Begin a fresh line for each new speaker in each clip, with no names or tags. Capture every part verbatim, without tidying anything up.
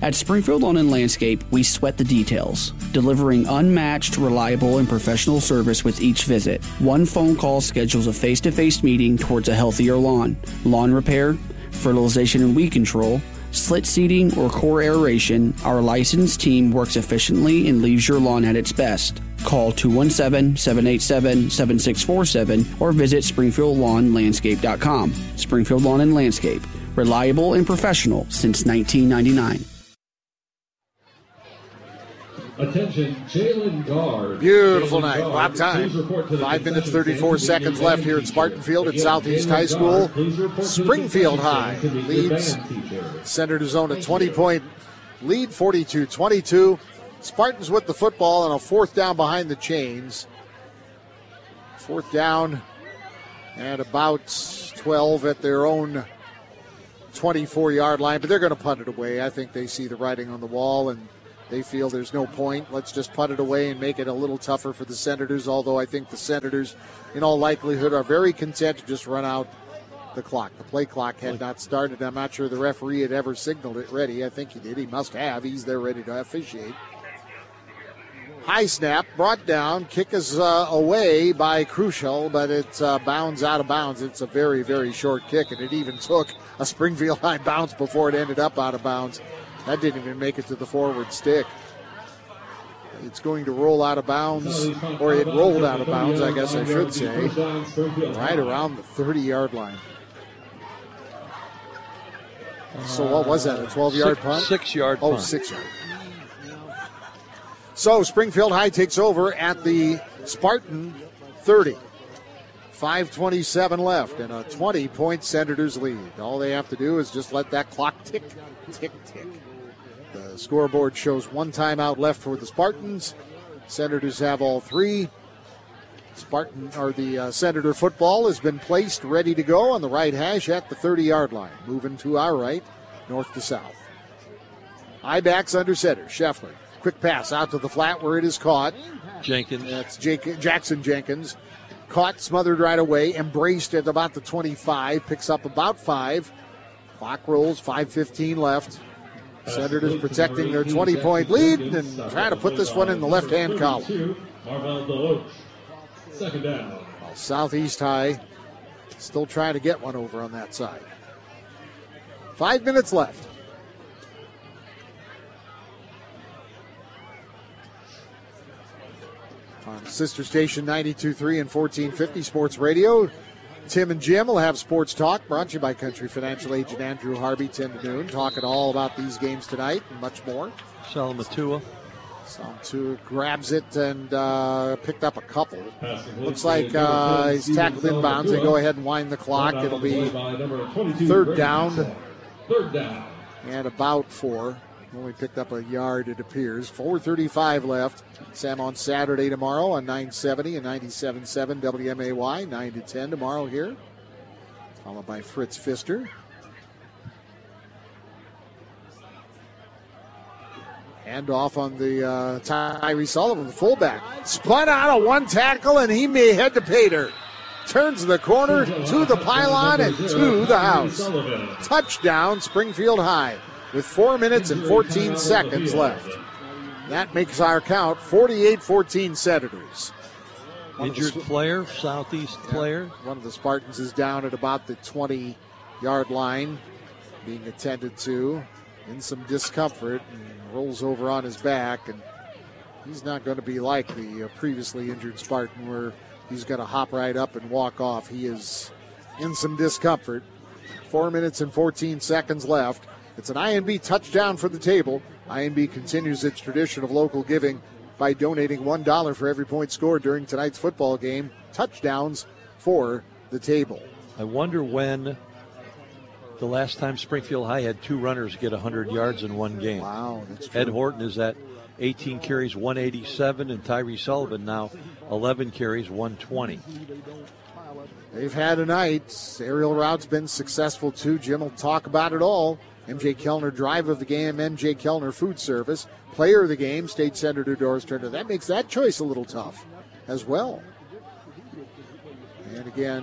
At Springfield Lawn and Landscape, we sweat the details, delivering unmatched, reliable, and professional service with each visit. One phone call schedules a face-to-face meeting towards a healthier lawn. Lawn repair, fertilization and weed control, slit seeding, or core aeration, our licensed team works efficiently and leaves your lawn at its best. Call two one seven, seven eight seven, seven six four seven or visit springfield lawn landscape dot com. Springfield Lawn and Landscape, reliable and professional since nineteen ninety-nine.
Attention, Jalen Guard.
Beautiful night. Lap time. Five minutes, thirty-four seconds left here at Spartan Field at Southeast High School. Springfield High leads Senators own a twenty-point lead, forty-two twenty-two. Spartans with the football on a fourth down behind the chains. Fourth down and about twelve at their own twenty-four-yard line, but they're going to punt it away. I think they see the writing on the wall, and they feel there's no point. Let's just punt it away and make it a little tougher for the Senators, although I think the Senators, in all likelihood, are very content to just run out the clock. The play clock had not started. I'm not sure the referee had ever signaled it ready. I think he did. He must have. He's there ready to officiate. High snap, brought down, kick is uh, away by Crucial, but it uh, bounds out of bounds. It's a very, very short kick, and it even took a Springfield High bounce before it ended up out of bounds. That didn't even make it to the forward stick. It's going to roll out of bounds, or it rolled out of bounds, I guess I should say, right around the thirty-yard line. So what was that, a twelve-yard punt?
Six-yard
punt. Oh, six-yard. So Springfield High takes over at the Spartan thirty. five twenty-seven left and a twenty-point Senators lead. All they have to do is just let that clock tick, tick, tick. The scoreboard shows one timeout left for the Spartans. Senators have all three. Spartan or the uh, Senator football has been placed ready to go on the right hash at the thirty-yard line. Moving to our right, north to south. I-backs under center. Scheffler. Quick pass out to the flat where it is caught.
Jenkins.
That's Jake, Jackson Jenkins. Caught, smothered right away. Embraced at about the twenty-five. Picks up about five. Clock rolls, five fifteen left. Senators protecting their twenty-point lead and trying to put this one in the left-hand column.
Second down.
While Southeast High still trying to get one over on that side. Five minutes left. On sister station ninety-two point three and fourteen fifty Sports Radio, Tim and Jim will have Sports Talk, brought to you by Country Financial Agent Andrew Harvey, ten to noon, talking all about these games tonight and much more.
Salamatua.
Salamatua grabs it and uh, picked up a couple. Looks like uh, he's tackled inbounds. They go ahead and wind the clock. It'll be third down.
Third down.
And about four. Only picked up a yard, it appears. four thirty-five left. Sam on Saturday tomorrow on nine seventy and ninety-seven point seven W M A Y. nine to ten tomorrow here. Followed by Fritz Pfister. Hand off on the uh, Tyree Sullivan, the fullback. Spun out of one tackle, and he may head to pay dirt. Turns the corner to the pylon and to the house. Touchdown, Springfield High. With four minutes and fourteen seconds left. That makes our count forty-eight fourteen Senators.
Injured player, Southeast
yeah,
player.
One of the Spartans is down at about the twenty-yard line, being attended to in some discomfort, and rolls over on his back. And he's not going to be like the uh, previously injured Spartan where he's going to hop right up and walk off. He is in some discomfort. Four minutes and fourteen seconds left. It's an I N B touchdown for the table. I N B continues its tradition of local giving by donating one dollar for every point scored during tonight's football game. Touchdowns for the table.
I wonder when the last time Springfield High had two runners get one hundred yards in one game.
Wow, that's true.
Ed Horton is at eighteen carries, one eighty-seven, and Tyree Sullivan now eleven carries, one twenty.
They've had a night. Aerial route's been successful too. Jim will talk about it all. M J Kellner drive of the game, M J Kellner food service. Player of the game, State Senator Doris Turner. That makes that choice a little tough as well. And again,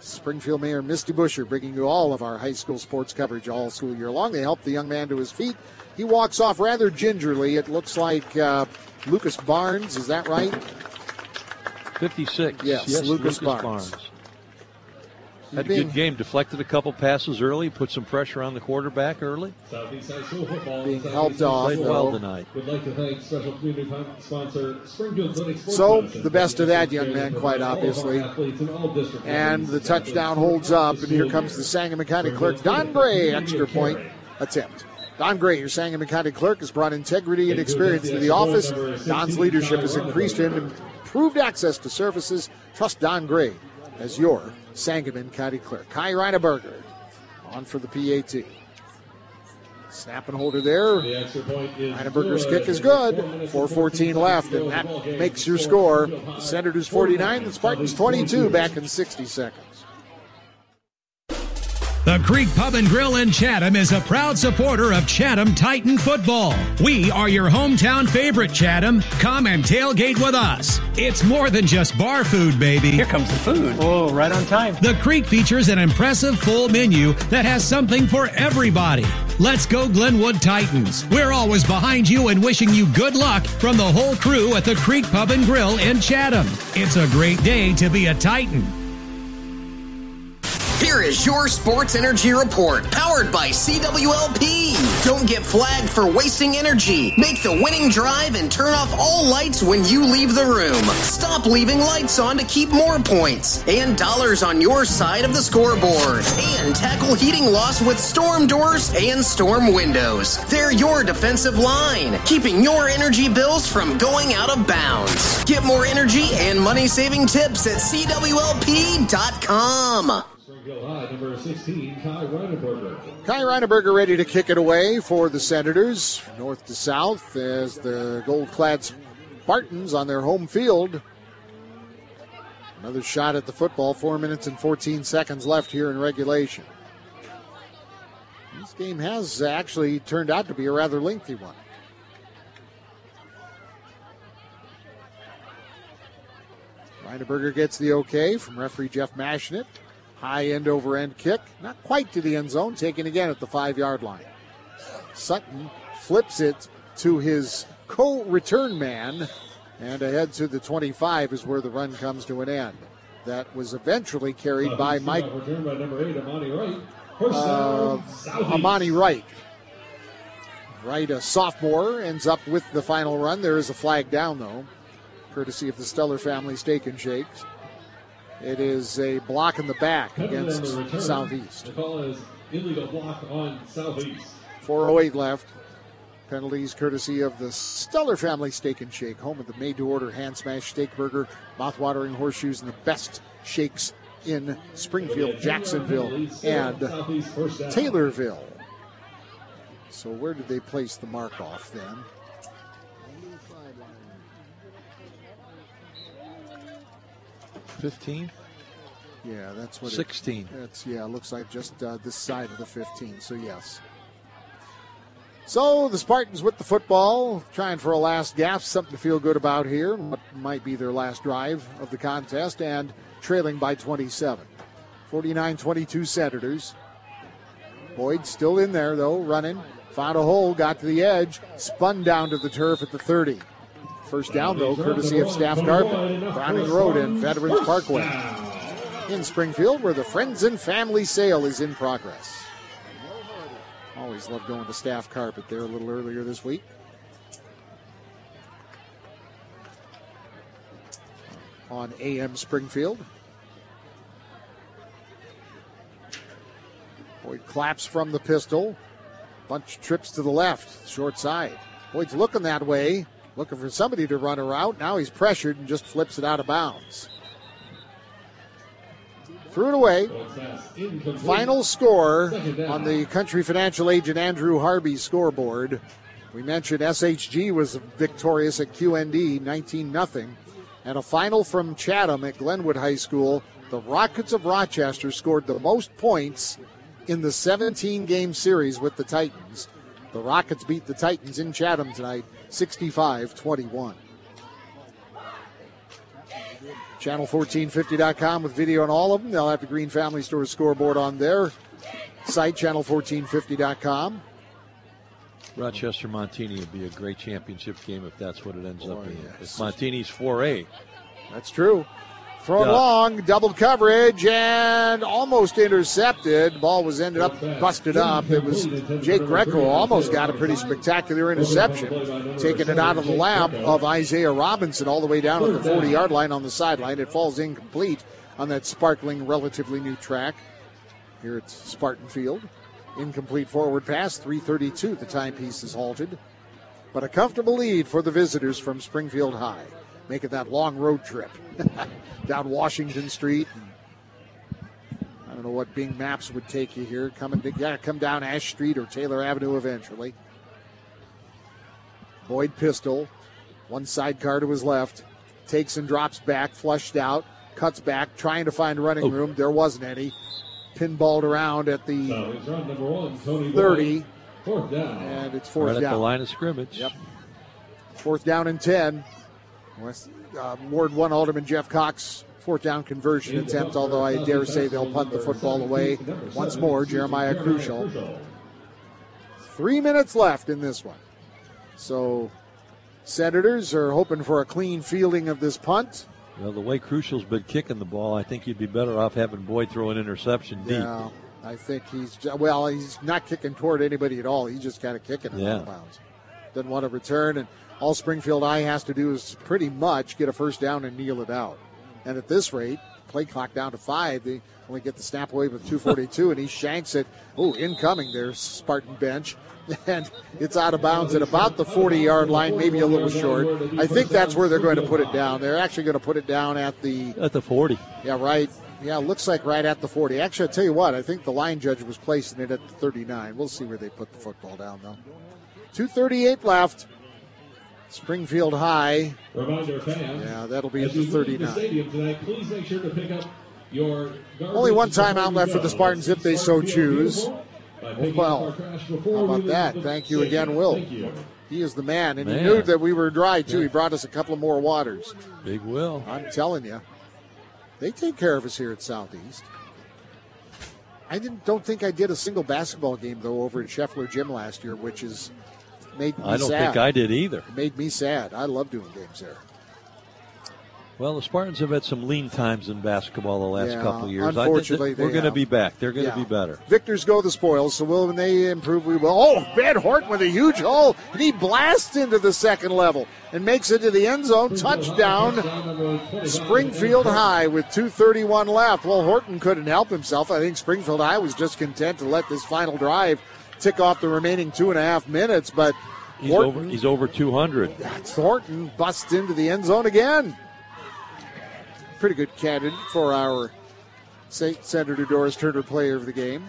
Springfield Mayor Misty Busher bringing you all of our high school sports coverage all school year long. They help the young man to his feet. He walks off rather gingerly. It looks like uh, Lucas Barnes. Is that right?
fifty-six.
Yes,
yes
Lucas,
Lucas
Barnes.
Barnes. Had a good game. Deflected a couple passes early. Put some pressure on the quarterback early.
Being helped off.
Played well tonight.
Would like to thank special community sponsor Springfield Clinic Sports
So
Medicine.
the best of that young man, quite obviously. And the touchdown holds up, and here comes the Sangamon County clerk, Don Gray, extra point attempt. Don Gray, your Sangamon County clerk, has brought integrity and experience to the office. Don's leadership has increased and improved access to services. Trust Don Gray as your Sangamon County clerk. Kai Reineberger on for the P A T. Snap and holder there. Reineberger's kick is good. four fourteen left, and that makes your score. The Senators forty-nine, the Spartans twenty-two, back in sixty seconds.
The Creek Pub and Grill in Chatham is a proud supporter of Chatham Titan football. We are your hometown favorite, Chatham. Come and tailgate with us. It's more than just bar food, baby.
Here comes the food. Oh, right on time.
The Creek features an impressive full menu that has something for everybody. Let's go Glenwood Titans. We're always behind you and wishing you good luck from the whole crew at the Creek Pub and Grill in Chatham. It's a great day to be a Titan.
Here is your Sports Energy Report, powered by C W L P. Don't get flagged for wasting energy. Make the winning drive and turn off all lights when you leave the room. Stop leaving lights on to keep more points and dollars on your side of the scoreboard. And tackle heating loss with storm doors and storm windows. They're your defensive line, keeping your energy bills from going out of bounds. Get more energy and money-saving tips at C W L P dot com.
High, number sixteen, Kai Reineberger.
Kai Reineberger ready to kick it away for the Senators, north to south, as the gold-clad Spartans on their home field. Another shot at the football, four minutes and fourteen seconds left here in regulation. This game has actually turned out to be a rather lengthy one. Reineberger gets the okay from referee Jeff Mashnet. High end over end kick, not quite to the end zone, taken again at the five-yard line. Sutton flips it to his co-return man, and ahead to the twenty-five is where the run comes to an end. That was eventually carried by Mike
by number eight, Amani Wright.
uh, Amani Wright. Wright, a sophomore, ends up with the final run. There is a flag down, though, courtesy of the Stellar Family Steak and Shakes. It is a block in the back against Southeast.
The call is illegal block on Southeast.
four oh eight left. Penalties courtesy of the Stellar Family Steak and Shake, home of the made-to-order hand-smashed steak burger, mouth-watering horseshoes, and the best shakes in Springfield, Jacksonville, and Taylorville. So where did they place the mark off then?
fifteen?
Yeah, that's what
sixteen.
It, that's, yeah, it looks like just uh, this side of the fifteen, so yes. So the Spartans with the football, trying for a last gasp, something to feel good about here, what might be their last drive of the contest, and trailing by twenty-seven. forty-nine twenty-two Senators. Boyd still in there, though, running. Found a hole, got to the edge, spun down to the turf at the thirty. First down, though, courtesy of Staff Carpet, Browning Road and Veterans Parkway in Springfield, where the Friends and Family Sale is in progress. Always love going to Staff Carpet there a little earlier this week. On A M Springfield. Boyd claps from the pistol. Bunch trips to the left, short side. Boyd's looking that way. Looking for somebody to run a route. Now he's pressured and just flips it out of bounds. Threw it away. Final score on the Country Financial agent Andrew Harvey's scoreboard. We mentioned S H G was victorious at Q N D, nineteen nothing. And a final from Chatham at Glenwood High School. The Rockets of Rochester scored the most points in the seventeen-game series with the Titans. The Rockets beat the Titans in Chatham tonight, sixty-five twenty-one. channel fourteen fifty dot com with video on all of them. They'll have the Green Family Store scoreboard on their site, channel fourteen fifty dot com.
Rochester Montini would be a great championship game if that's what it ends Boy, up being.
Yes.
It's Montini's four A.
That's true. Thrown yeah. long, double coverage, and almost intercepted. Ball was ended up busted up. It was Jake Greco almost got a pretty spectacular interception, taking it out of the lap of Isaiah Robinson all the way down at the forty-yard line on the sideline. It falls incomplete on that sparkling, relatively new track here at Spartan Field. Incomplete forward pass, three thirty-two. The timepiece is halted. But a comfortable lead for the visitors from Springfield High, making that long road trip down Washington Street. I don't know what Bing Maps would take you here. Coming to, yeah, come down Ash Street or Taylor Avenue eventually. Boyd Pistol, one sidecar to his left, takes and drops back, flushed out, cuts back, trying to find running oh. room. There wasn't any. Pinballed around at the one, thirty.
Fourth down.
And it's fourth
right
down.
At the line of scrimmage.
Yep. Fourth down and ten. West, uh, Ward one Alderman Jeff Cox, fourth down conversion attempt, although I dare say they'll punt the football away once more. Jeremiah Crucial. Three minutes left in this one. So Senators are hoping for a clean fielding of this punt.
Well, the way Crucial's been kicking the ball, I think you'd be better off having Boyd throw an interception deep.
Yeah, I think he's, well, he's not kicking toward anybody at all. He's just kind of kicking it
yeah.
out of bounds. Doesn't want to return, and all Springfield High has to do is pretty much get a first down and kneel it out. And at this rate, play clock down to five, they only get the snap away with two forty-two, and he shanks it. Oh, incoming there, Spartan bench. And it's out of bounds at about the forty-yard line, maybe a little short. I think that's where they're going to put it down. They're actually going to put it down at the...
At the forty.
Yeah, right. Yeah, it looks like right at the forty. Actually, I'll tell you what, I think the line judge was placing it at the thirty-nine. We'll see where they put the football down, though. two thirty-eight left. Springfield High.
Reminder fans.
Yeah, that'll be at the thirty-nine.
Stadium tonight, please make sure to pick up your
only one timeout left for the Spartans if they so choose. Well, how about that? Thank you again, Will. He is the man, and man. He knew that we were dry, too. He brought us a couple of more waters.
Big Will.
I'm telling you. They take care of us here at Southeast. I didn't, don't think I did a single basketball game, though, over at Scheffler Gym last year, which is made me sad.
I don't sad. think I did either.
It made me sad. I love doing games there.
Well, the Spartans have had some lean times in basketball the last
yeah,
couple of years.
Unfortunately,
I think we're going to be back. They're going to
yeah.
be better.
Victors go the spoils, so will, when they improve, we will. Oh, Van Horton with a huge hole, and he blasts into the second level and makes it to the end zone. Touchdown, Springfield High with two thirty-one left. Well, Horton couldn't help himself. I think Springfield High was just content to let this final drive tick off the remaining two and a half minutes, but
he's,
Horton,
over, he's over two hundred.
Horton busts into the end zone again. Pretty good candidate for our Saint Senator Doris Turner player of the game.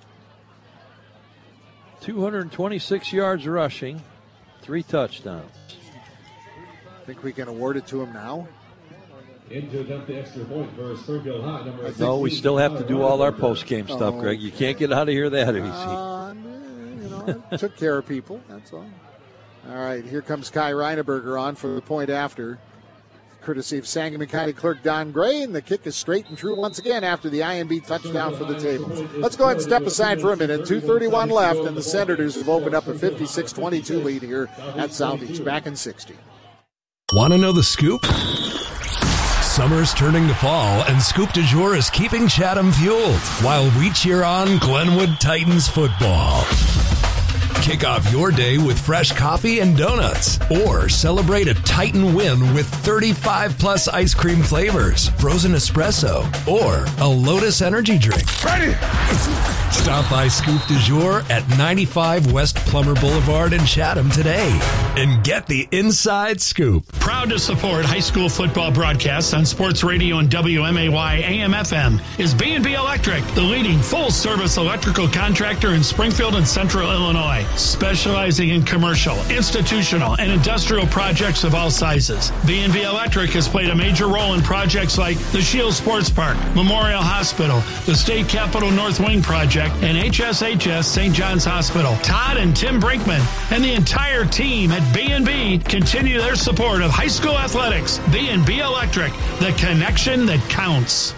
two hundred twenty-six yards rushing, three touchdowns.
Think we can award it to him now?
Into attempt the extra point for Springfield High. Number
no, we still have to do all our post-game oh. stuff, Greg. You can't get out of here that easy.
Uh, you know, I took care of people, that's all. All right, here comes Kai Reineberger on for the point after. Courtesy of Sangamon County Clerk Don Gray, and the kick is straight and true once again after the I M B touchdown for the table. Let's go ahead and step aside for a minute. two thirty-one left, and the Senators have opened up a fifty-six twenty-two lead here at Southeast, back in sixty.
Want to know the scoop? Summer's turning to fall, and Scoop du Jour is keeping Chatham fueled while we cheer on Glenwood Titans football. Kick off your day with fresh coffee and donuts, or celebrate a Titan win with thirty-five plus ice cream flavors, frozen espresso, or a Lotus energy drink. Ready? Stop by Scoop du Jour at ninety-five West Plummer Boulevard in Chatham today and get the inside scoop.
Proud to support high school football broadcasts on Sports Radio and W M A Y A M F M is B and B Electric, the leading full-service electrical contractor in Springfield and Central Illinois, specializing in commercial, institutional, and industrial projects of all sizes. B and B Electric has played a major role in projects like the Shield Sports Park, Memorial Hospital, the State Capitol North Wing Project, Tech and H S H S Saint John's Hospital. Todd and Tim Brinkman and the entire team at B and B continue their support of high school athletics. B and B Electric, the connection that counts.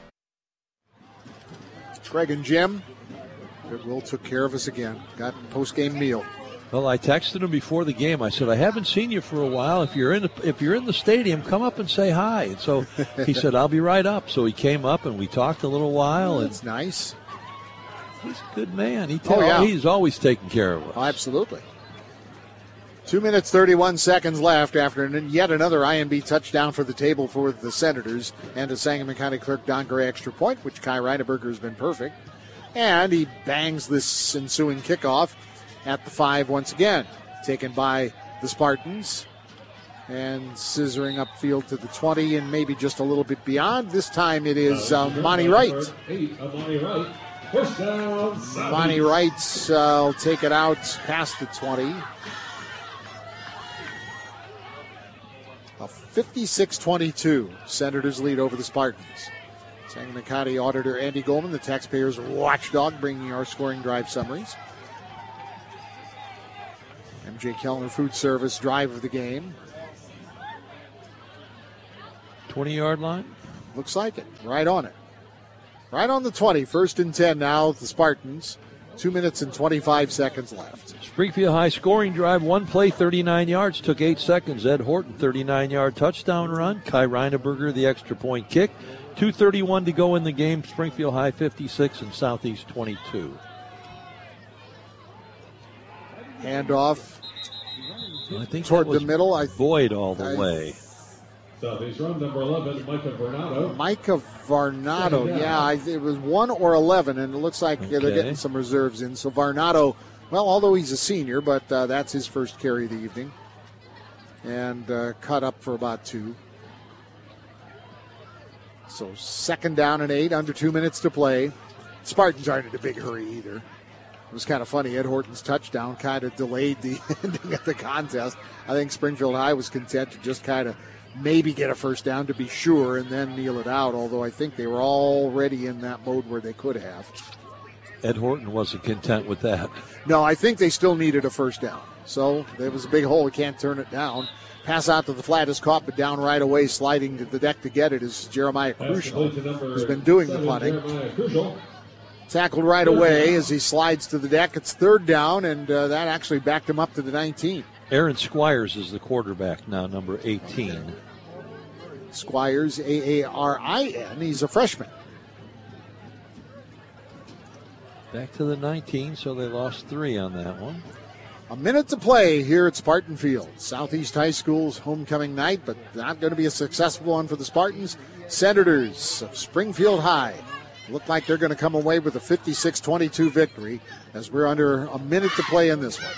Greg and Jim, Goodwill took care of us again. Got post-game meal.
Well, I texted him before the game. I said, I haven't seen you for a while. If you're in the, if you're in the stadium, come up and say hi. And so he said, I'll be right up. So he came up and we talked a little while.
Oh,
and
that's nice.
He's a good man. He
oh, yeah.
He's always taking care of us.
Oh, absolutely. Two minutes, thirty-one seconds left after yet another I M B touchdown for the table for the Senators and a Sangamon County Clerk Don Gray extra point, which Kai Reineberger has been perfect. And he bangs this ensuing kickoff at the five once again, taken by the Spartans and scissoring upfield to the twenty and maybe just a little bit beyond. This time it is um, Monty Wright. Monty Wright uh, will take it out past the twenty. A fifty-six twenty-two Senators lead over the Spartans. Sangamon County Auditor Andy Goldman, the taxpayers' watchdog, bringing our scoring drive summaries. M J Kellner Food Service drive of the game.
twenty-yard line?
Looks like it. Right on it. Right on the twenty. First and ten now, the Spartans. Two minutes and twenty-five seconds left.
Springfield High scoring drive, one play, thirty-nine yards, took eight seconds. Ed Horton, thirty-nine-yard touchdown run. Kai Reineberger, the extra point kick. two thirty-one to go in the game. Springfield High fifty-six and Southeast twenty-two.
Handoff
I think
toward the middle. I
Boyd all the I, way.
Southeast run number eleven, Micah Varnado.
Micah Varnado, yeah, I, it was one or eleven, and it looks like okay. they're getting some reserves in. So Varnado, well, although he's a senior, but uh, that's his first carry of the evening. And uh, cut up for about two. So second down and eight, under two minutes to play. Spartans aren't in a big hurry either. It was kind of funny. Ed Horton's touchdown kind of delayed the ending of the contest. I think Springfield High was content to just kind of maybe get a first down to be sure and then kneel it out, although I think they were already in that mode where they could have.
Ed Horton wasn't content with that.
No, I think they still needed a first down. So there was a big hole. You can't turn it down. Pass out to the flat is caught, but down right away, sliding to the deck to get it is Jeremiah Crucial, who's been doing the punting. Tackled right away as he slides to the deck. It's third down, and uh, that actually backed him up to the nineteen.
Aaron Squires is the quarterback now, number eighteen.
Squires, A A R I N. He's a freshman.
Back to the nineteen, so they lost three on that one.
A minute to play here at Spartan Field. Southeast High School's homecoming night, but not going to be a successful one for the Spartans. Senators of Springfield High look like they're going to come away with a fifty-six twenty-two victory as we're under a minute to play in this one.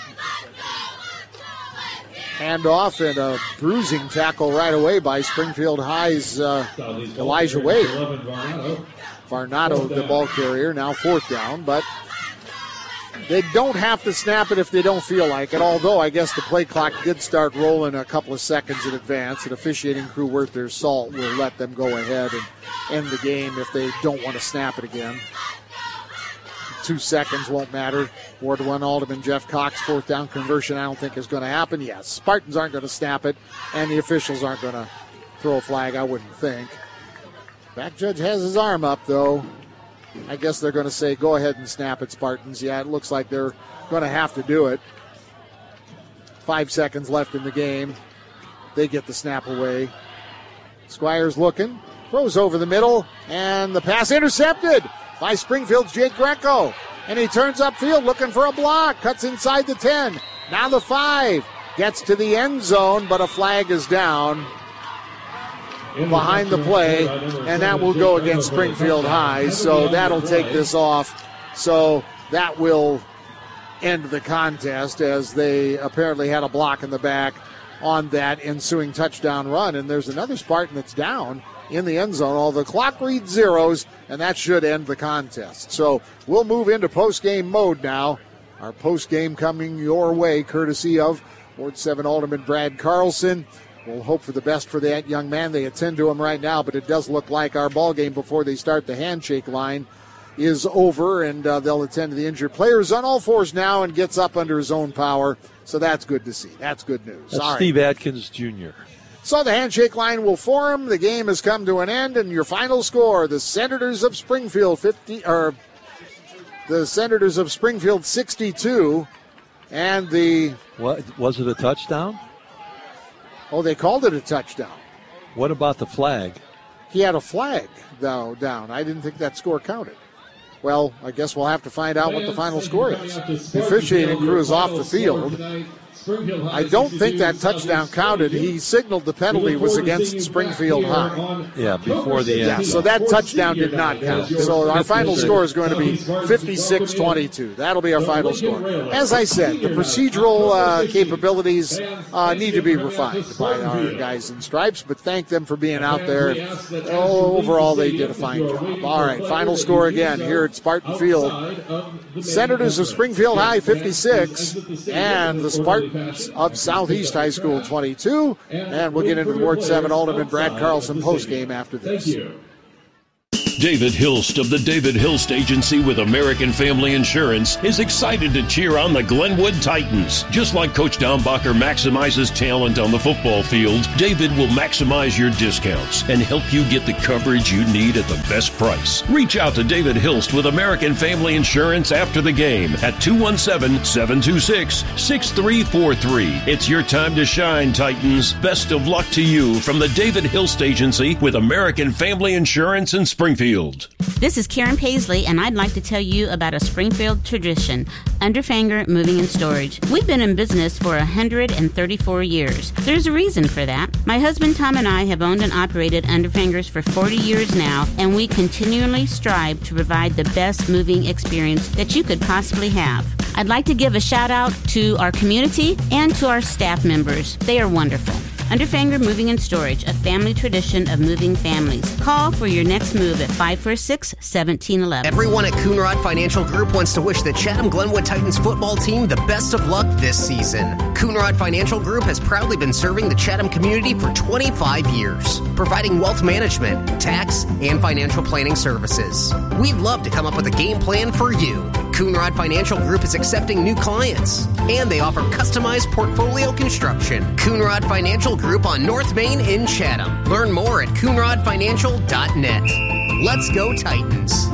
Handoff and a bruising tackle right away by Springfield High's uh, Elijah Wade. Varnado, the ball carrier, now fourth down, but they don't have to snap it if they don't feel like it, although I guess the play clock did start rolling a couple of seconds in advance. An officiating crew worth their salt will let them go ahead and end the game if they don't want to snap it again. Two seconds won't matter. Ward one Alderman Jeff Cox, fourth down conversion, I don't think is going to happen. Yes, Spartans aren't going to snap it, and the officials aren't going to throw a flag, I wouldn't think. Back judge has his arm up, though. I guess they're going to say, go ahead and snap it, Spartans. Yeah, it looks like they're going to have to do it. Five seconds left in the game. They get the snap away. Squires looking, throws over the middle, and the pass intercepted by Springfield's Jake Greco. And he turns upfield looking for a block, cuts inside the ten. Now the five, gets to the end zone, but a flag is down behind the play, and that will go against Springfield High, so that'll take this off. So that will end the contest as they apparently had a block in the back on that ensuing touchdown run. And there's another Spartan that's down in the end zone. All the clock reads zeros, and that should end the contest. So we'll move into post-game mode now. Our post-game coming your way, courtesy of Ward seven Alderman Brad Carlson. We'll hope for the best for that young man. They attend to him right now, but it does look like our ball game before they start the handshake line is over, and uh, they'll attend to the injured players on all fours now and gets up under his own power. So that's good to see. That's good news.
That's
all
Steve
right.
Atkins Junior
So the handshake line will form. The game has come to an end, and your final score: the Senators of Springfield fifty, or the Senators of Springfield sixty-two, and the
what was it a touchdown?
Oh, they called it a touchdown.
What about the flag?
He had a flag though down. I didn't think that score counted. Well, I guess we'll have to find out what the final score is. The officiating crew is off the field. I don't think that touchdown counted. He signaled the penalty was against Springfield High.
Yeah, before the end.
Yeah, so that touchdown did not count. So our final score is going to be fifty-six twenty-two. That'll be our final score. As I said, the procedural uh, capabilities uh, need to be refined by our guys in stripes, but thank them for being out there. Oh, overall, they did a fine job. All right, final score again here at Spartan Field. Senators of Springfield High fifty-six, and the Spartans of Southeast High School twenty-two. And we'll get into the Ward seven Alderman Brad Carlson postgame after this.
David Hilst of the David Hilst Agency with American Family Insurance is excited to cheer on the Glenwood Titans. Just like Coach Downbacher maximizes talent on the football field, David will maximize your discounts and help you get the coverage you need at the best price. Reach out to David Hilst with American Family Insurance after the game at two one seven, seven two six, six three four three. It's your time to shine, Titans. Best of luck to you from the David Hilst Agency with American Family Insurance in Springfield.
This is Karen Paisley, and I'd like to tell you about a Springfield tradition, Underfanger Moving and Storage. We've been in business for one hundred thirty-four years. There's a reason for that. My husband Tom and I have owned and operated Underfangers for forty years now, and we continually strive to provide the best moving experience that you could possibly have. I'd like to give a shout out to our community and to our staff members. They are wonderful. Underfanger Moving and Storage, a family tradition of moving families. Call for your next move at five four six, one seven one one.
Everyone at Coonrod Financial Group wants to wish the Chatham-Glenwood Titans football team the best of luck this season. Coonrod Financial Group has proudly been serving the Chatham community for twenty-five years, providing wealth management, tax, and financial planning services. We'd love to come up with a game plan for you. Coonrod Financial Group is accepting new clients, and they offer customized portfolio construction. Coonrod Financial Group on North Main in Chatham. Learn more at coonrod financial dot net. Let's go Titans.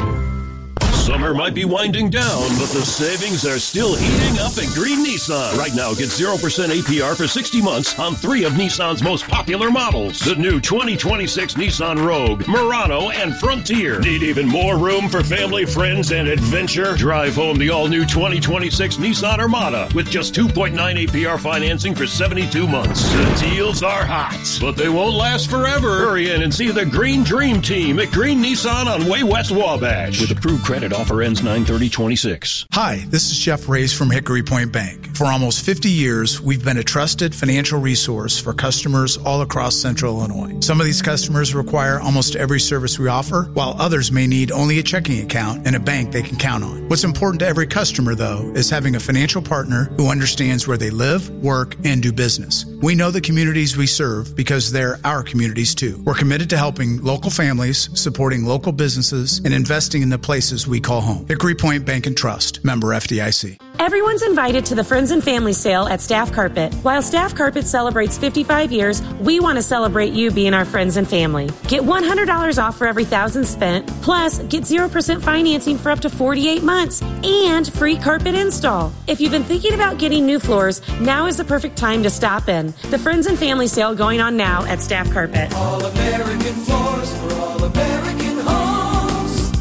Summer might be winding down, but the savings are still heating up at Green Nissan. Right now, get zero percent A P R for sixty months on three of Nissan's most popular models. The new twenty twenty-six Nissan Rogue, Murano, and Frontier. Need even more room for family, friends, and adventure? Drive home the all-new twenty twenty-six Nissan Armada with just two point nine A P R financing for seventy-two months. The deals are hot, but they won't last forever. Hurry in and see the Green Dream Team at Green Nissan on Way West Wabash. With approved credit, offer ends nine thirty twenty-six.
Hi, this is Jeff Reyes from Hickory Point Bank. For almost fifty years, we've been a trusted financial resource for customers all across Central Illinois. Some of these customers require almost every service we offer, while others may need only a checking account and a bank they can count on. What's important to every customer, though, is having a financial partner who understands where they live, work, and do business. We know the communities we serve because they're our communities, too. We're committed to helping local families, supporting local businesses, and investing in the places we call home. Hickory Point Bank and Trust, member F D I C.
Everyone's invited to the Friends and Family Sale at Staff Carpet. While Staff Carpet celebrates fifty-five years, we want to celebrate you being our friends and family. Get one hundred dollars off for every thousand spent, plus get zero percent financing for up to forty-eight months, and free carpet install. If you've been thinking about getting new floors, now is the perfect time to stop in. The Friends and Family Sale going on now at Staff Carpet.
All American floors for all American homes.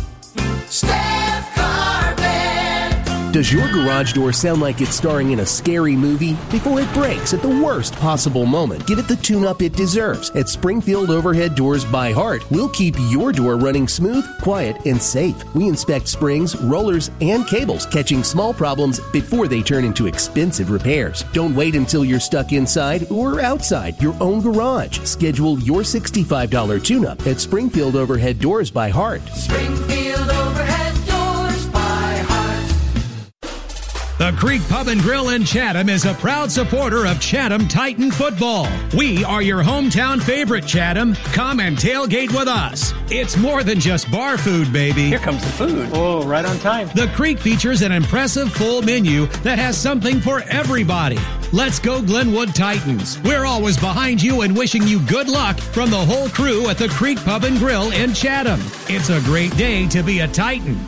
Staff Carpet.
Does your garage door sound like it's starring in a scary movie? Before it breaks at the worst possible moment, give it the tune-up it deserves. At Springfield Overhead Doors by Heart, we'll keep your door running smooth, quiet, and safe. We inspect springs, rollers, and cables, catching small problems before they turn into expensive repairs. Don't wait until you're stuck inside or outside your own garage. Schedule your sixty-five dollars tune-up at Springfield Overhead Doors by Heart.
Springfield Overhead Doors by Heart.
The The Creek Pub and Grill in Chatham is a proud supporter of Chatham Titan football. We are your hometown favorite, Chatham. Come and tailgate with us. It's more than just bar food, baby.
Here comes the food. Oh, right on time.
The Creek features an impressive full menu that has something for everybody. Let's go Glenwood Titans. We're always behind you and wishing you good luck from the whole crew at the Creek Pub and Grill in Chatham. It's a great day to be a Titan.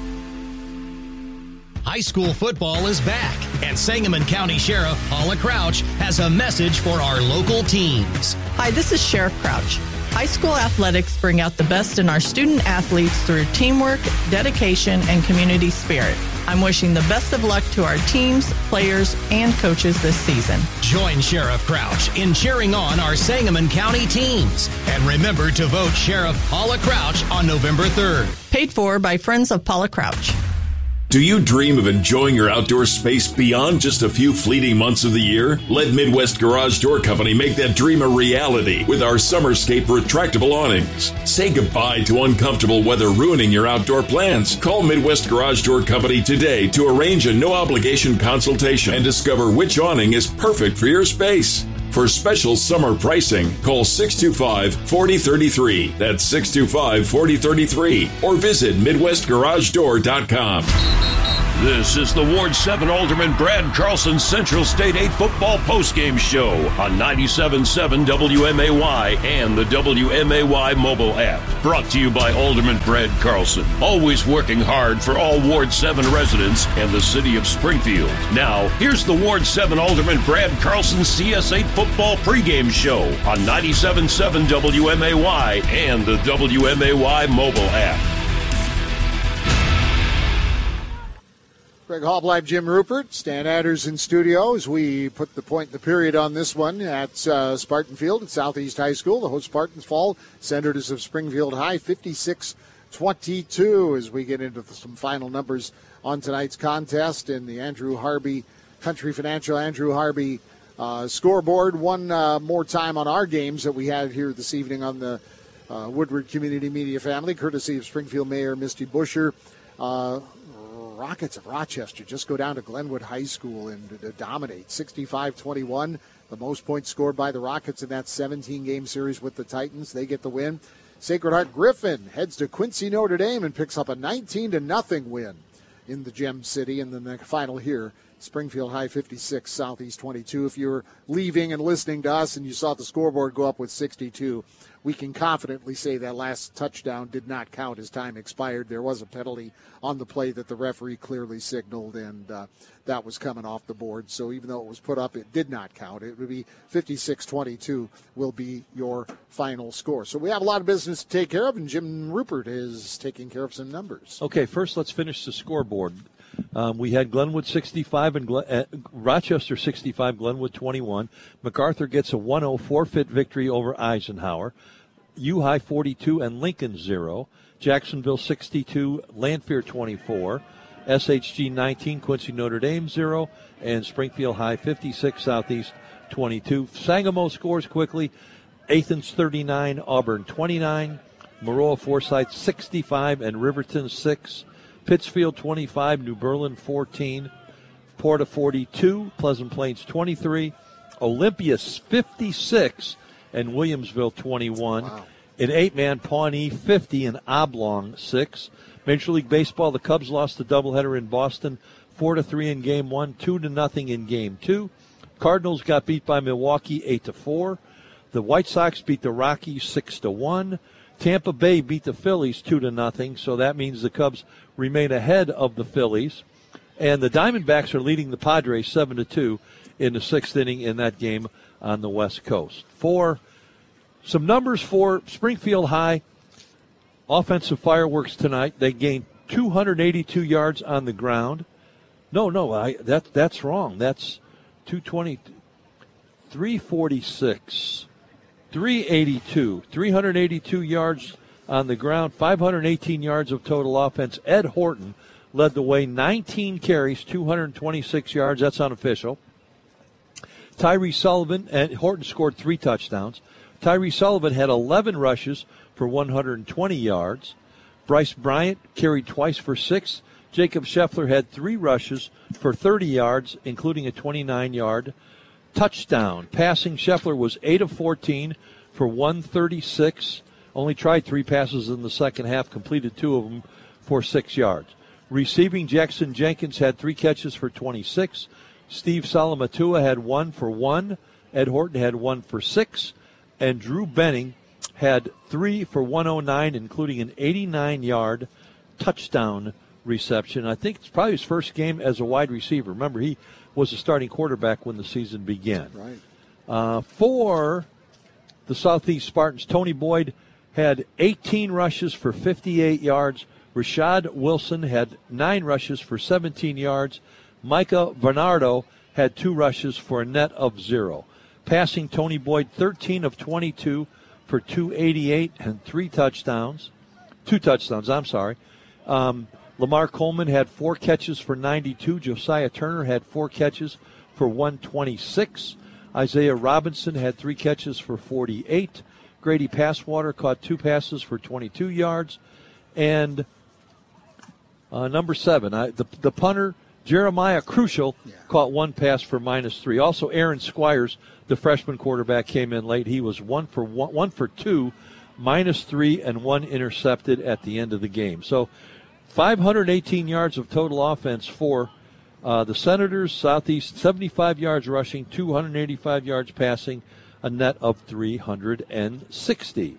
High school football is back, and Sangamon County Sheriff Paula Crouch has a message for our local teams.
Hi, this is Sheriff Crouch. High school athletics bring out the best in our student athletes through teamwork, dedication, and community spirit. I'm wishing the best of luck to our teams, players, and coaches this season.
Join Sheriff Crouch in cheering on our Sangamon County teams. And remember to vote Sheriff Paula Crouch on November third.
Paid for by Friends of Paula Crouch.
Do you dream of enjoying your outdoor space beyond just a few fleeting months of the year? Let Midwest Garage Door Company make that dream a reality with our Summerscape retractable awnings. Say goodbye to uncomfortable weather ruining your outdoor plans. Call Midwest Garage Door Company today to arrange a no-obligation consultation and discover which awning is perfect for your space. For special summer pricing, call six two five, four zero three three. That's six two five, four zero three three. Or visit midwest garage door dot com.
This is the Ward seven Alderman Brad Carlson Central State eight football postgame show on ninety-seven point seven W M A Y and the W M A Y mobile app. Brought to you by Alderman Brad Carlson, always working hard for all Ward seven residents and the city of Springfield. Now, here's the Ward seven Alderman Brad Carlson C S eight football pregame show on ninety-seven point seven W M A Y and the W M A Y mobile app.
Greg Hallbleib, Jim Rupert, Stan Adders in studio as we put the point in the period on this one at uh, Spartan Field at Southeast High School. The host Spartans fall, Senators of Springfield High, fifty-six twenty-two as we get into the, some final numbers on tonight's contest in the Andrew Harvey Country Financial Andrew Harvey uh, scoreboard. One uh, more time on our games that we had here this evening on the uh, Woodward Community Media family, courtesy of Springfield Mayor Misty Buscher. Uh, Rockets of Rochester just go down to Glenwood High School and uh, dominate sixty-five twenty-one. The most points scored by the Rockets in that seventeen-game series with the Titans. They get the win. Sacred Heart Griffin heads to Quincy Notre Dame and picks up a nineteen to nothing win in the Gem City. And then the final here, Springfield High fifty-six, Southeast twenty-two. If you're leaving and listening to us and you saw the scoreboard go up with sixty-two, we can confidently say that last touchdown did not count as time expired. There was a penalty on the play that the referee clearly signaled, and uh, that was coming off the board. So even though it was put up, it did not count. It would be fifty-six twenty-two will be your final score. So we have a lot of business to take care of, and Jim Rupert is taking care of some numbers.
Okay, first let's finish the scoreboard. Um, we had Glenwood sixty-five and Glen, uh, Rochester sixty-five, Glenwood twenty-one. MacArthur gets a one oh forfeit victory over Eisenhower. U-High forty-two and Lincoln zero. Jacksonville sixty-two, Lanphier twenty-four. S H G nineteen, Quincy Notre Dame zero. And Springfield High fifty-six, Southeast twenty-two. Sangamo scores quickly. Athens thirty-nine, Auburn twenty-nine. Maroa Forsyth sixty-five and Riverton six. Pittsfield twenty-five, New Berlin fourteen, Porta forty-two, Pleasant Plains twenty-three, Olympia fifty-six, and Williamsville twenty-one. Wow. In eight-man, Pawnee fifty and Oblong six. Major League Baseball, the Cubs lost the doubleheader in Boston, four to three in Game one, two to nothing in Game two. Cardinals got beat by Milwaukee eight to four. The White Sox beat the Rockies six to one. Tampa Bay beat the Phillies two to nothing, so that means the Cubs remain ahead of the Phillies. And the Diamondbacks are leading the Padres seven to two in the sixth inning in that game on the West Coast. For some numbers for Springfield High, offensive fireworks tonight. They gained two hundred eighty-two yards on the ground. No, no, I, that, that's wrong. That's two twenty, three forty-six. three eighty-two, three hundred eighty-two yards on the ground, five hundred eighteen yards of total offense. Ed Horton led the way, nineteen carries, two hundred twenty-six yards. That's unofficial. Tyree Sullivan, and Horton scored three touchdowns. Tyree Sullivan had eleven rushes for one hundred twenty yards. Bryce Bryant carried twice for six. Jacob Scheffler had three rushes for thirty yards, including a twenty-nine-yard touchdown. Passing, Scheffler was eight of fourteen for one thirty-six. Only tried three passes in the second half, completed two of them for six yards. Receiving, Jackson Jenkins had three catches for twenty-six. Steve Salamatua had one for one. Ed Horton had one for six. And Drew Benning had three for one oh nine, including an eighty-nine-yard touchdown reception. I think it's probably his first game as a wide receiver. Remember, he was a starting quarterback when the season began.
Right.
Uh, for the Southeast Spartans, Tony Boyd had eighteen rushes for fifty-eight yards. Rashad Wilson had nine rushes for seventeen yards. Micah Bernardo had two rushes for a net of zero. Passing, Tony Boyd, thirteen of twenty-two for two eighty-eight and three touchdowns. Two touchdowns, I'm sorry. Um, Lamar Coleman had four catches for ninety-two. Josiah Turner had four catches for one twenty-six. Isaiah Robinson had three catches for forty-eight. Grady Passwater caught two passes for twenty-two yards. And uh, number seven, I, the, the punter, Jeremiah Crucial, yeah. caught one pass for minus three. Also, Aaron Squires, the freshman quarterback, came in late. He was one for one, one for two, minus three, and one intercepted at the end of the game. So five hundred eighteen yards of total offense for uh, the Senators. Southeast, seventy-five yards rushing, two hundred eighty-five yards passing, a net of three hundred sixty.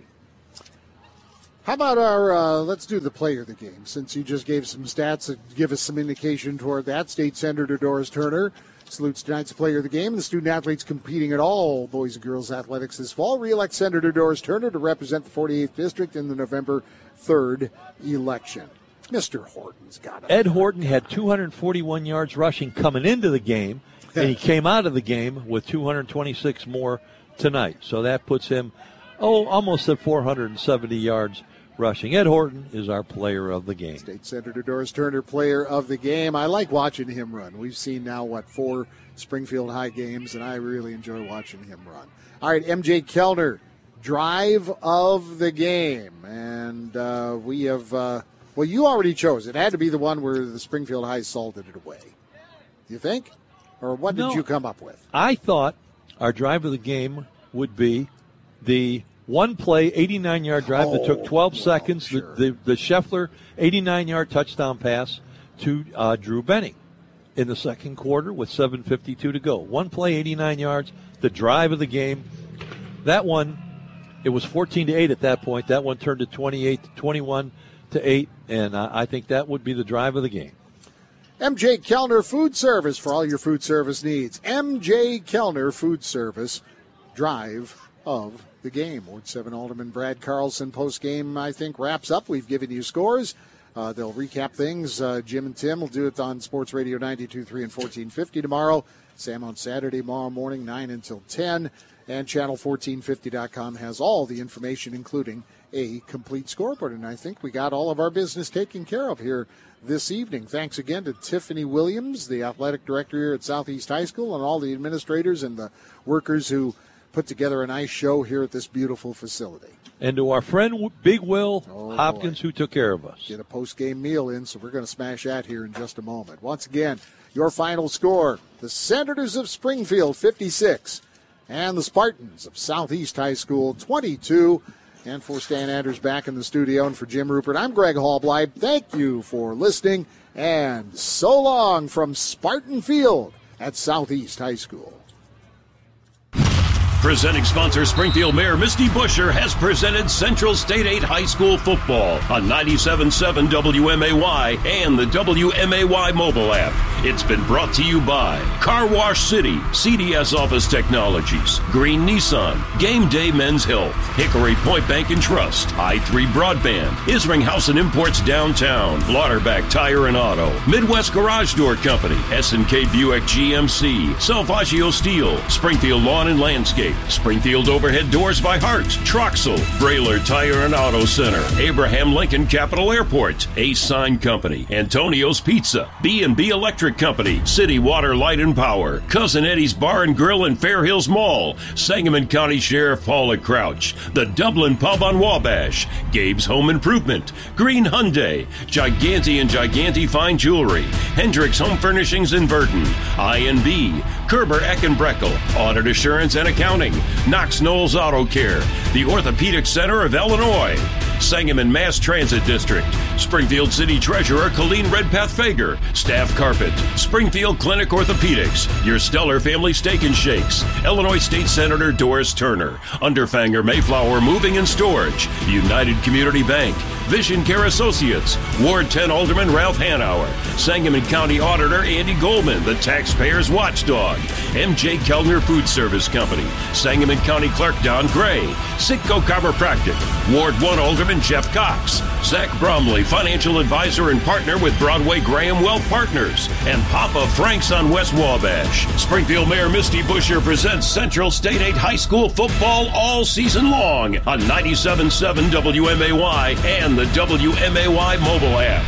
How about our, uh, let's do the player of the game, since you just gave some stats that give us some indication toward that. State Senator Doris Turner salutes tonight's player of the game. The student athletes competing at all boys and girls athletics this fall re-elect Senator Doris Turner to represent the forty-eighth District in the November third election. Mister Horton's got it.
Ed Horton had two hundred forty-one yards rushing coming into the game, and he came out of the game with two hundred twenty-six more tonight. So that puts him, oh, almost at four hundred seventy yards rushing. Ed Horton is our player of the game.
State Senator Doris Turner, player of the game. I like watching him run. We've seen now, what, four Springfield High games, and I really enjoy watching him run. All right, M J Kellner, drive of the game. And uh, we have, uh, well, you already chose. It had to be the one where the Springfield High salted it away. You think? Or what did
no,
you come up with?
I thought our drive of the game would be the one-play, eighty-nine-yard drive oh, that took twelve well, seconds, sure. the, the, the Scheffler eighty-nine-yard touchdown pass to uh, Drew Benning in the second quarter with seven fifty-two to go. One play, eighty-nine yards, the drive of the game. That one, it was fourteen to eight at that point. That one turned to twenty-eight to twenty-one to eight, and uh, I think that would be the drive of the game.
M J Kellner Food Service for all your food service needs. M J Kellner Food Service, drive of the game. Ward seven Alderman Brad Carlson post-game, I think, wraps up. We've given you scores. Uh, they'll recap things. Uh, Jim and Tim will do it on Sports Radio ninety-two point three and fourteen fifty tomorrow. Sam on Saturday, tomorrow morning, nine until ten. And channel fourteen fifty dot com has all the information, including a complete scoreboard. And I think we got all of our business taken care of here this evening. Thanks again to Tiffany Williams, the athletic director here at Southeast High School, and all the administrators and the workers who put together a nice show here at this beautiful facility.
And to our friend Big Will oh, Hopkins, boy. who took care of us.
Get a post-game meal in, so we're going to smash that here in just a moment. Once again, your final score, the Senators of Springfield, fifty-six, and the Spartans of Southeast High School, twenty-two. And for Stan Anders back in the studio, and for Jim Rupert, I'm Greg Hallbleib. Thank you for listening, and so long from Spartan Field at Southeast High School.
Presenting sponsor Springfield Mayor Misty Buscher has presented Central State eight High School football on ninety-seven point seven W M A Y and the W M A Y mobile app. It's been brought to you by Car Wash City, C D S Office Technologies, Green Nissan, Game Day Men's Health, Hickory Point Bank and Trust, I three Broadband, Isring House and Imports Downtown, Lauderback Tire and Auto, Midwest Garage Door Company, S and K Buick G M C, Salvaggio Steel, Springfield Lawn and Landscape, Landscape, Springfield Overhead Doors by Hart, Troxel, Brailer Tire and Auto Center, Abraham Lincoln Capital Airport, Ace Sign Company, Antonio's Pizza, B and B Electric Company, City Water Light and Power, Cousin Eddie's Bar and Grill in Fair Hills Mall, Sangamon County Sheriff Paula Crouch, the Dublin Pub on Wabash, Gabe's Home Improvement, Green Hyundai, Giganti and Giganti Fine Jewelry, Hendricks Home Furnishings in Burton, I and B, Kerber Eckenbreckel, Audit Assurance and Accounting, Knox Knowles Auto Care, the Orthopedic Center of Illinois, Sangamon Mass Transit District, Springfield City Treasurer Colleen Redpath Fager, Staff Carpet, Springfield Clinic Orthopedics, your Stellar Family Steak and Shakes, Illinois State Senator Doris Turner, Underfanger Mayflower Moving and Storage, United Community Bank, Vision Care Associates, Ward ten Alderman Ralph Hanauer, Sangamon County Auditor Andy Goldman, the Taxpayers Watchdog, M J Kellner Food Service Company, Sangamon County Clerk Don Gray, Sitco Chiropractic, Ward one Alderman Jeff Cox, Zach Bromley, Financial Advisor and Partner with Broadway Graham Wealth Partners, and Papa Frank's on West Wabash. Springfield Mayor Misty Busher presents Central State eight High School football all season long on ninety-seven point seven W M A Y and the W M A Y mobile app.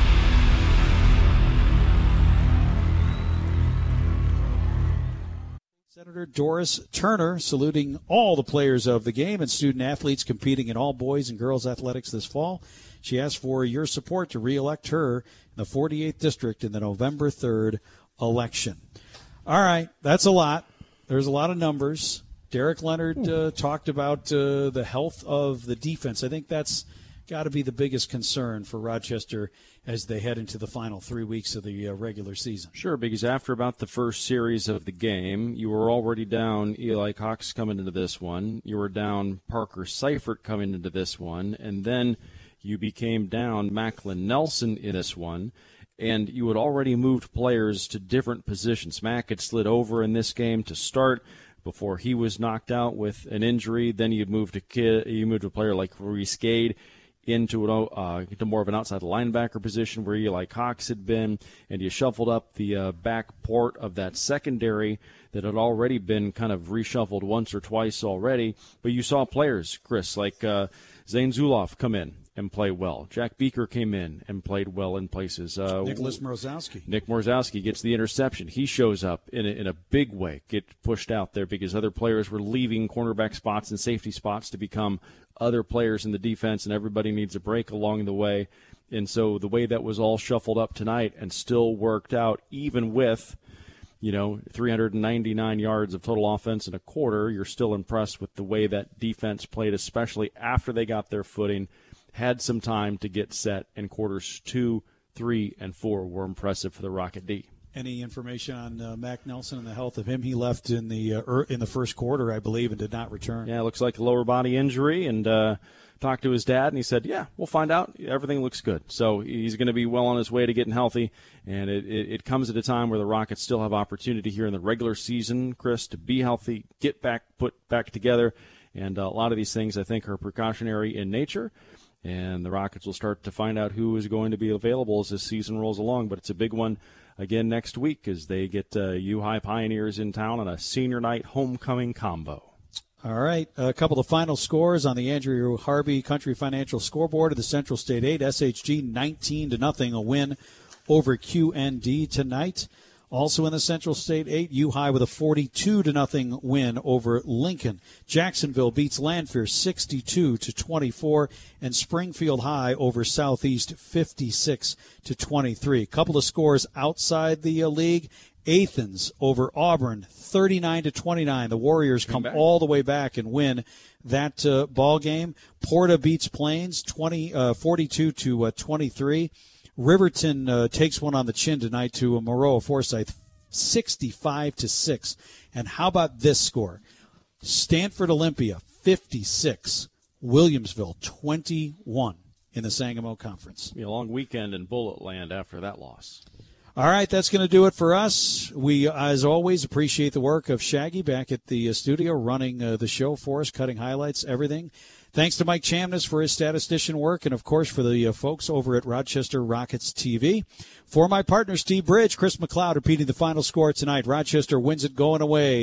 Senator Doris Turner saluting all the players of the game and student athletes competing in all boys and girls athletics this fall. She asked for your support to re-elect her in the forty-eighth District in the November third election. All right, that's a lot. There's a lot of numbers. Derek Leonard uh, talked about uh, the health of the defense. I think that's got to be the biggest concern for Rochester as they head into the final three weeks of the uh, regular season.
Sure, because after about the first series of the game, you were already down Eli Cox coming into this one. You were down Parker Seifert coming into this one. And then you became down Macklin Nelson in this one. And you had already moved players to different positions. Mack had slid over in this game to start before he was knocked out with an injury. Then you moved a kid, you moved a player like Reese Gade into an, uh, into more of an outside linebacker position where Eli Cox had been, and you shuffled up the uh, back port of that secondary that had already been kind of reshuffled once or twice already. But you saw players, Chris, like uh, Zane Zuloff come in and play well. Jack Beaker came in and played well in places. Uh,
Nicholas Morozowski.
Nick Morozowski gets the interception. He shows up in a, in a big way, get pushed out there because other players were leaving cornerback spots and safety spots to become other players in the defense, and everybody needs a break along the way. And so the way that was all shuffled up tonight and still worked out, even with, you know, three hundred ninety-nine yards of total offense in a quarter, you're still impressed with the way that defense played, especially after they got their footing, had some time to get set, and quarters two, three, and four were impressive for the Rocket D.
Any information on uh, Mack Nelson and the health of him? He left in the uh, er, in the first quarter, I believe, and did not return.
Yeah, it looks like a lower body injury, and uh, talked to his dad, and he said, yeah, we'll find out. Everything looks good. So he's going to be well on his way to getting healthy, and it, it, it comes at a time where the Rockets still have opportunity here in the regular season, Chris, to be healthy, get back, put back together, and uh, a lot of these things, I think, are precautionary in nature. And the Rockets will start to find out who is going to be available as this season rolls along. But it's a big one again next week as they get uh, U-High Pioneers in town on a senior night homecoming combo.
All right, a couple of final scores on the Andrew Harvey Country Financial scoreboard of the Central State eight. S H G nineteen to nothing, a win over Q N D tonight. Also in the Central State eight, U-High with a forty-two to nothing win over Lincoln. Jacksonville beats Lanphier sixty-two to twenty-four, and Springfield High over Southeast fifty-six to twenty-three. Couple of scores outside the uh, league. Athens over Auburn thirty-nine to twenty-nine. The Warriors come all the way back and win that uh, ball game. Porta beats Plains twenty, uh, forty-two to twenty-three. Riverton uh, takes one on the chin tonight to a Maroa Forsyth, sixty-five to six. And how about this score? Stanford Olympia, fifty-six. Williamsville, twenty-one in the Sangamo Conference.
Be a long weekend in Bullet Land after that loss.
All right, that's going to do it for us. We, as always, appreciate the work of Shaggy back at the uh, studio, running uh, the show for us, cutting highlights, everything. Thanks to Mike Chamness for his statistician work, and, of course, for the uh, folks over at Rochester Rockets T V. For my partner, Steve Bridge, Chris McLeod repeating the final score tonight. Rochester wins it going away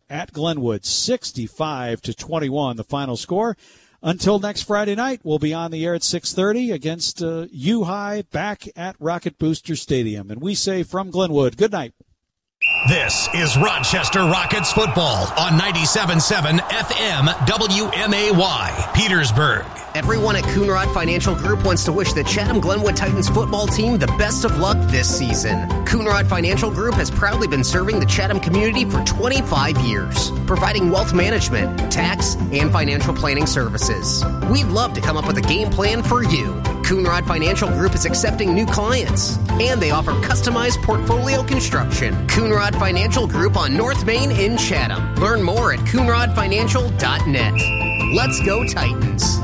at Glenwood, sixty-five to twenty-one, the final score. Until next Friday night, we'll be on the air at six thirty against uh, U-High back at Rocket Booster Stadium. And we say from Glenwood, good night.
This is Rochester Rockets football on ninety-seven point seven F M W M A Y, Petersburg.
Everyone at Coonrod Financial Group wants to wish the Chatham Glenwood Titans football team the best of luck this season. Coonrod Financial Group has proudly been serving the Chatham community for twenty-five years, providing wealth management, tax, and financial planning services. We'd love to come up with a game plan for you. Coonrod Financial Group is accepting new clients, and they offer customized portfolio construction. Coonrod Financial Group on North Main in Chatham. Learn more at coonrod financial dot net. Let's go Titans.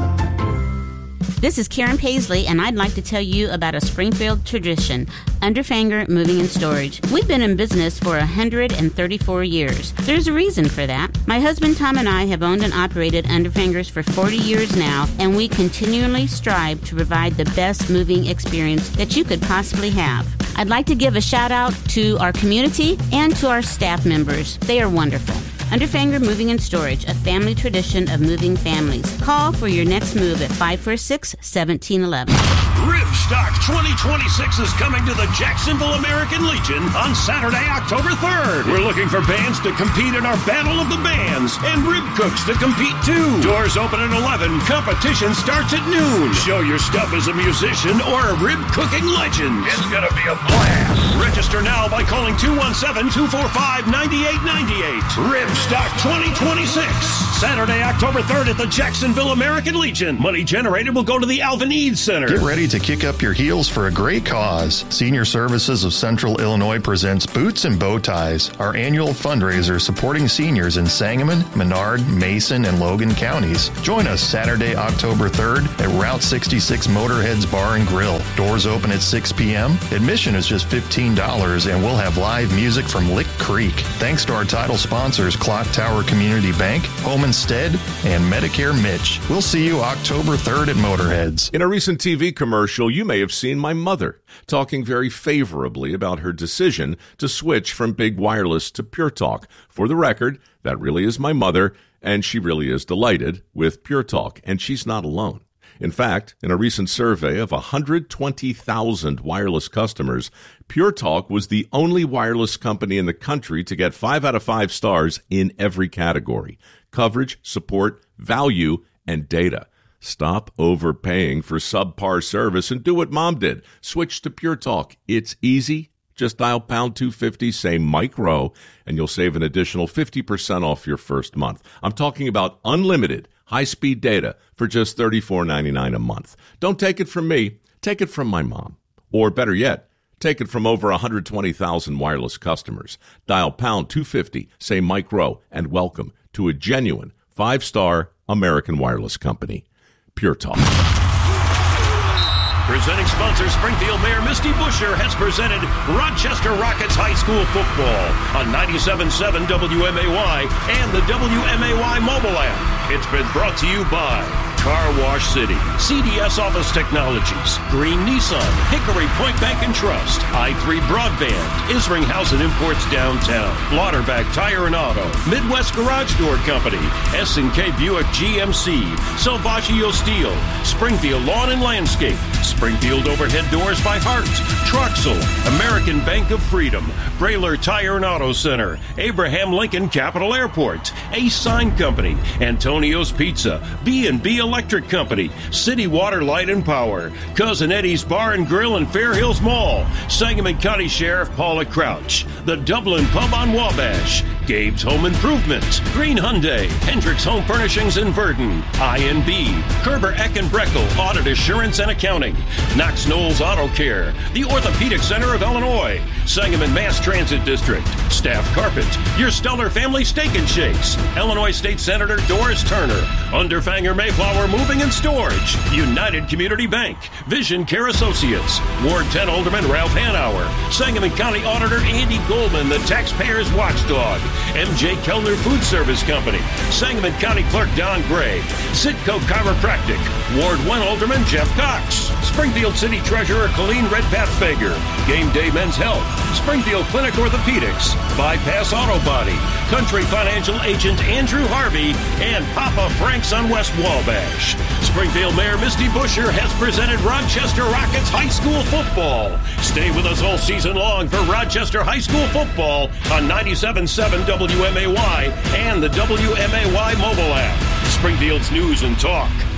This is Karen Paisley, and I'd like to tell you about a Springfield tradition, Underfanger Moving and Storage. We've been in business for one hundred thirty-four years. There's a reason for that. My husband Tom and I have owned and operated Underfangers for forty years now, and we continually strive to provide the best moving experience that you could possibly have. I'd like to give a shout out to our community and to our staff members. They are wonderful. Underfanger Moving and Storage, a family tradition of moving families. Call for your next move at five four six, one seven one one.
Ribstock twenty twenty-six is coming to the Jacksonville American Legion on Saturday, October third. We're looking for bands to compete in our Battle of the Bands and rib cooks to compete too. Doors open at eleven. Competition starts at noon. Show your stuff as a musician or a rib cooking legend. It's going to be a blast. Register now by calling two one seven, two four five, nine eight nine eight. Ribstock twenty twenty-six. Saturday, October third at the Jacksonville American Legion. Money generated will go to the Alvin Eads Center.
Get ready to kick up your heels for a great cause. Senior Services of Central Illinois presents Boots and Bow Ties, our annual fundraiser supporting seniors in Sangamon, Menard, Mason, and Logan counties. Join us Saturday, October third at Route sixty-six Motorheads Bar and Grill. Doors open at six p.m. Admission is just fifteen dollars, and we'll have live music from Lick Creek. Thanks to our title sponsors, Clock Tower Community Bank, Home Instead, and Medicare Mitch. We'll see you October third at Motorheads.
In a recent T V commercial, you may have seen my mother talking very favorably about her decision to switch from Big Wireless to Pure Talk. For the record, that really is my mother, and she really is delighted with Pure Talk, and she's not alone. In fact, in a recent survey of one hundred twenty thousand wireless customers, Pure Talk was the only wireless company in the country to get five out of five stars in every category: coverage, support, value, and data. Stop overpaying for subpar service and do what Mom did. Switch to Pure Talk. It's easy. Just dial pound two fifty, say Mike Rowe, and you'll save an additional fifty percent off your first month. I'm talking about unlimited high-speed data for just thirty-four ninety-nine a month. Don't take it from me. Take it from my mom. Or better yet, take it from over one hundred twenty thousand wireless customers. Dial pound two fifty, say Mike Rowe, and welcome to a genuine five-star American wireless company. Pure Talk.
Presenting sponsor Springfield Mayor Misty Buscher has presented Rochester Rockets High School football on ninety-seven point seven W M A Y and the W M A Y mobile app. It's been brought to you by Car Wash City, C D S Office Technologies, Green Nissan, Hickory Point Bank and Trust, I three Broadband, Isringhausen Imports Downtown, Lauterbach Tire and Auto, Midwest Garage Door Company, S and K Buick G M C, Salvaggio Steel, Springfield Lawn and Landscape, Springfield Overhead Doors by Hart, Troxel, American Bank of Freedom, Brayler Tire and Auto Center, Abraham Lincoln Capital Airport, Ace Sign Company, Antonio's Pizza, B and B Electric Company, City Water Light and Power, Cousin Eddie's Bar and Grill in Fair Hills Mall, Sangamon County Sheriff Paula Crouch, the Dublin Pub on Wabash, Gabe's Home Improvement, Green Hyundai, Hendricks Home Furnishings in Verdon, I N B, Kerber Eck and Breckel Audit Assurance and Accounting, Knox Knowles Auto Care, the Orthopedic Center of Illinois, Sangamon Mass Transit District, Staff Carpet, Your Stellar Family Steak and Shakes, Illinois State Senator Doris Turner, Underfanger Mayflower Moving and Storage, United Community Bank, Vision Care Associates, Ward ten Alderman Ralph Hanauer, Sangamon County Auditor Andy Goldman, the Taxpayers Watchdog, M J Kellner Food Service Company, Sangamon County Clerk Don Gray, Sidco Chiropractic, Ward one Alderman Jeff Cox, Springfield City Treasurer Colleen Redpath-Fager, Game Day Men's Health, Springfield Clinic Orthopedics, Bypass Auto Body, Country Financial Agent Andrew Harvey, and Papa Frank's on West Wabash. Springfield Mayor Misty Busher has presented Rochester Rockets High School football. Stay with us all season long for Rochester High School football on ninety-seven point seven W M A Y and the W M A Y mobile app. Springfield's News and Talk.